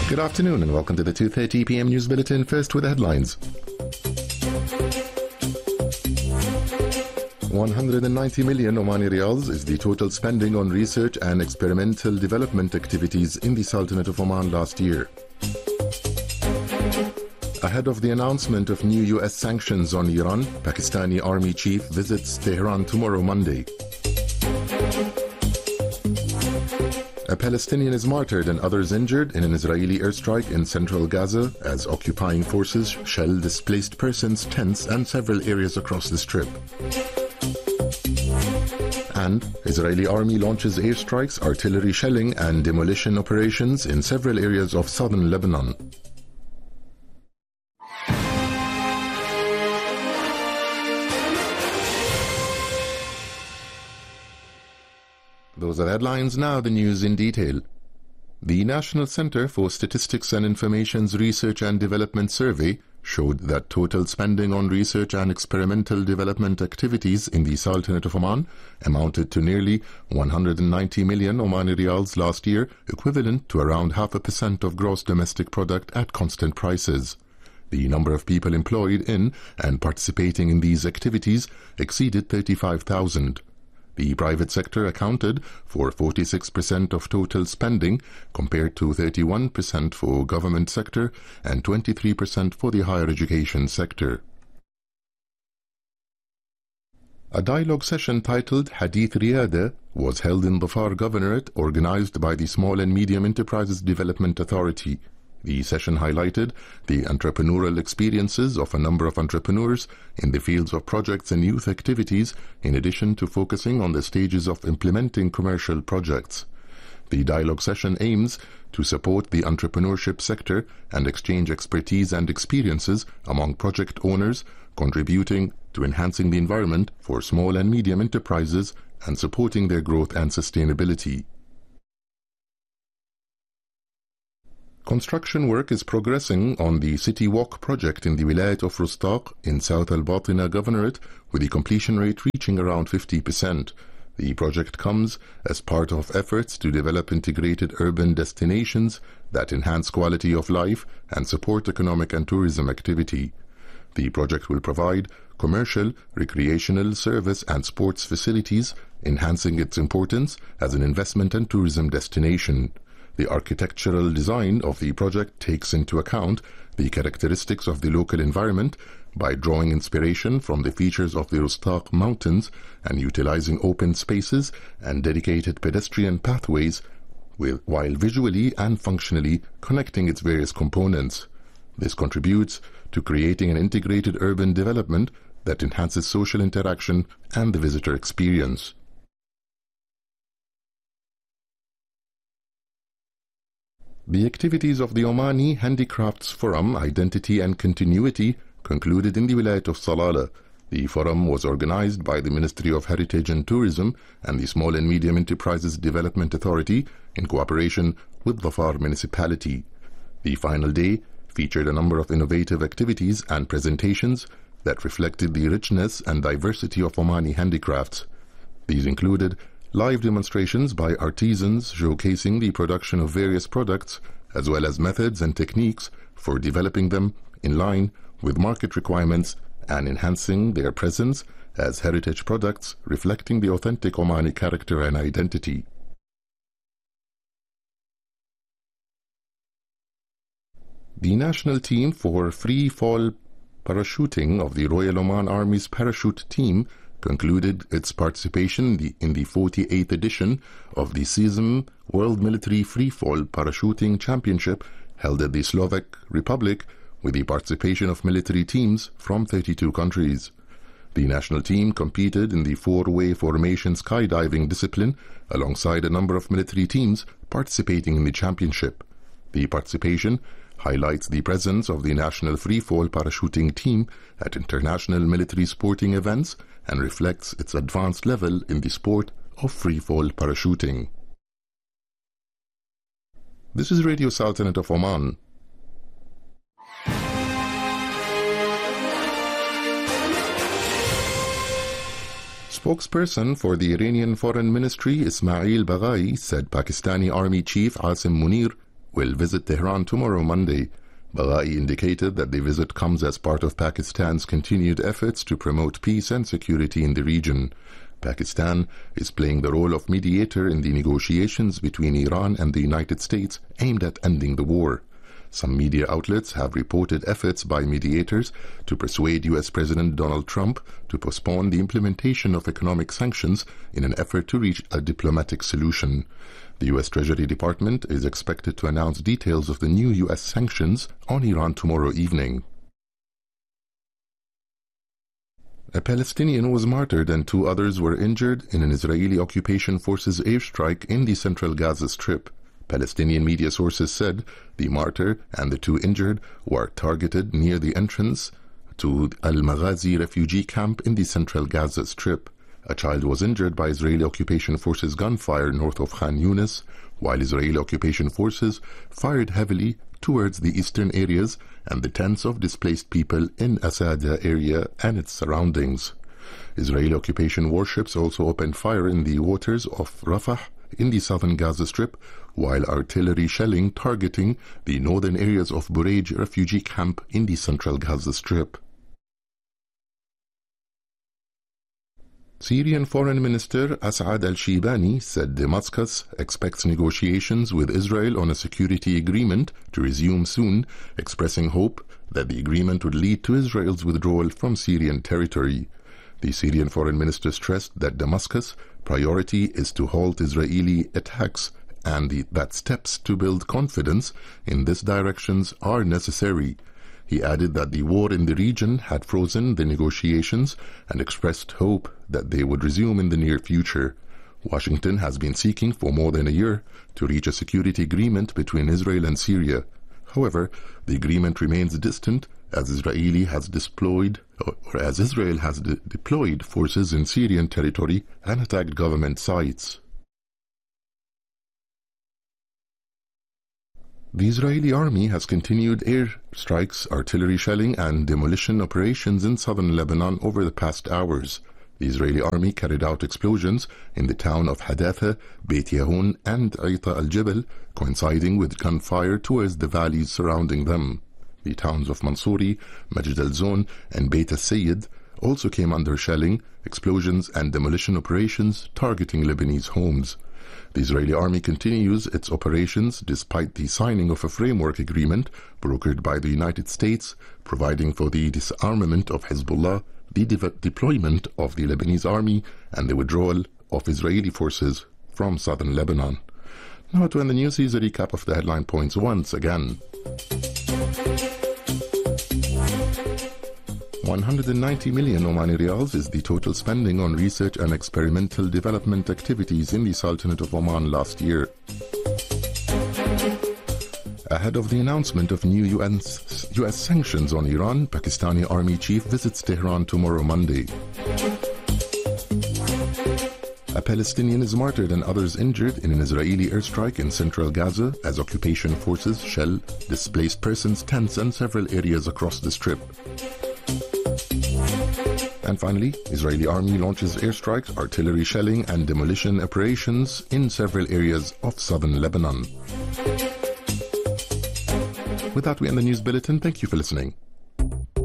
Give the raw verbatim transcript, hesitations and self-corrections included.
Good afternoon and welcome to the two thirty p m News Bulletin. First with the headlines. one hundred ninety million Omani Riyals is the total spending on research and experimental development activities in the Sultanate of Oman last year. Ahead of the announcement of new U S sanctions on Iran, Pakistani Army Chief visits Tehran tomorrow, Monday. A Palestinian is martyred and others injured in an Israeli airstrike in central Gaza as occupying forces shell displaced persons' tents and several areas across the Strip. And Israeli army launches airstrikes, artillery shelling and demolition operations in several areas of southern Lebanon. Those are the headlines. Now the news in detail. The National Center for Statistics and Information's Research and Development Survey showed that total spending on research and experimental development activities in the Sultanate of Oman amounted to nearly one hundred ninety million Omani Riyals last year, equivalent to around half a percent of gross domestic product at constant prices. The number of people employed in and participating in these activities exceeded thirty-five thousand. The private sector accounted for forty-six percent of total spending compared to thirty-one percent for government sector and twenty-three percent for the higher education sector. A dialogue session titled Hadith Riyada was held in Dhafar Governorate, organized by the Small and Medium Enterprises Development Authority. The session highlighted the entrepreneurial experiences of a number of entrepreneurs in the fields of projects and youth activities, in addition to focusing on the stages of implementing commercial projects. The dialogue session aims to support the entrepreneurship sector and exchange expertise and experiences among project owners, contributing to enhancing the environment for small and medium enterprises and supporting their growth and sustainability. Construction work is progressing on the City Walk project in the Wilayat of Rustaq in South Al Batina Governorate, with the completion rate reaching around fifty percent. The project comes as part of efforts to develop integrated urban destinations that enhance quality of life and support economic and tourism activity. The project will provide commercial, recreational, service and sports facilities, enhancing its importance as an investment and tourism destination. The architectural design of the project takes into account the characteristics of the local environment by drawing inspiration from the features of the Rustaq Mountains and utilizing open spaces and dedicated pedestrian pathways, with, while visually and functionally connecting its various components. This contributes to creating an integrated urban development that enhances social interaction and the visitor experience. The activities of the Omani Handicrafts Forum, Identity and Continuity, concluded in the Wilayat of Salalah. The forum was organized by the Ministry of Heritage and Tourism and the Small and Medium Enterprises Development Authority in cooperation with Dhafar Municipality. The final day featured a number of innovative activities and presentations that reflected the richness and diversity of Omani handicrafts. These included live demonstrations by artisans showcasing the production of various products, as well as methods and techniques for developing them in line with market requirements and enhancing their presence as heritage products reflecting the authentic Omani character and identity. The national team for free fall parachuting of the Royal Oman Army's parachute team concluded its participation in the, in the forty-eighth edition of the SEASM World Military Freefall Parachuting Championship held at the Slovak Republic, with the participation of military teams from thirty-two countries. The national team competed in the four-way formation skydiving discipline alongside a number of military teams participating in the championship. The participation highlights the presence of the national freefall parachuting team at international military sporting events and reflects its advanced level in the sport of freefall parachuting. This is Radio Sultanate of Oman. Spokesperson for the Iranian Foreign Ministry Ismail Baghai said Pakistani Army Chief Asim Munir will visit Tehran tomorrow, Monday. Baghai indicated that the visit comes as part of Pakistan's continued efforts to promote peace and security in the region. Pakistan is playing the role of mediator in the negotiations between Iran and the United States aimed at ending the war. Some media outlets have reported efforts by mediators to persuade U S President Donald Trump to postpone the implementation of economic sanctions in an effort to reach a diplomatic solution. The U S Treasury Department is expected to announce details of the new U S sanctions on Iran tomorrow evening. A Palestinian was martyred and two others were injured in an Israeli occupation forces airstrike in the central Gaza Strip. Palestinian media sources said the martyr and the two injured were targeted near the entrance to Al-Maghazi refugee camp in the central Gaza Strip. A child was injured by Israeli occupation forces gunfire north of Khan Yunis, while Israeli occupation forces fired heavily towards the eastern areas and the tents of displaced people in Asada area and its surroundings. Israeli occupation warships also opened fire in the waters of Rafah in the southern Gaza Strip, while artillery shelling targeting the northern areas of Burej refugee camp in the central Gaza Strip. Syrian Foreign Minister Asad al-Shibani said Damascus expects negotiations with Israel on a security agreement to resume soon, expressing hope that the agreement would lead to Israel's withdrawal from Syrian territory. The Syrian Foreign Minister stressed that Damascus' priority is to halt Israeli attacks and the, that steps to build confidence in this direction are necessary. He added that the war in the region had frozen the negotiations and expressed hope that they would resume in the near future. Washington has been seeking for more than a year to reach a security agreement between Israel and Syria. However, the agreement remains distant as Israeli has deployed, or as Israel has de- deployed forces in Syrian territory and attacked government sites. The Israeli army has continued air strikes, artillery shelling, and demolition operations in southern Lebanon over the past hours. The Israeli army carried out explosions in the town of Hadatha, Beit Yahun, and Aita al-Jabal, coinciding with gunfire towards the valleys surrounding them. The towns of Mansouri, Majd al-Zon, and Beit al-Sayyid also came under shelling, explosions, and demolition operations targeting Lebanese homes. The Israeli army continues its operations despite the signing of a framework agreement brokered by the United States, providing for the disarmament of Hezbollah, the de- deployment of the Lebanese army, and the withdrawal of Israeli forces from southern Lebanon. Now to end the news, here's a recap of the headline points once again. one hundred ninety million Omani Riyals is the total spending on research and experimental development activities in the Sultanate of Oman last year. Ahead of the announcement of new U S, U S sanctions on Iran, Pakistani Army Chief visits Tehran tomorrow, Monday. A Palestinian is martyred and others injured in an Israeli airstrike in central Gaza as occupation forces shell displaced persons' tents and several areas across the Strip. And finally, Israeli army launches airstrikes, artillery shelling, and demolition operations in several areas of southern Lebanon. With that, we end the news bulletin. Thank you for listening.